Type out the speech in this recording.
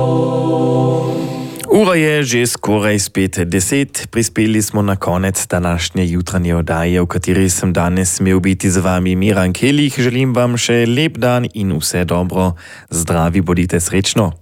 Ura je že skoraj spet 10, prispeli smo na konec današnje jutranje oddaje, v kateri sem danes smel biti z vami Miran Kelih. Želim vam še lep dan in vse dobro. Zdravi, bodite srečno.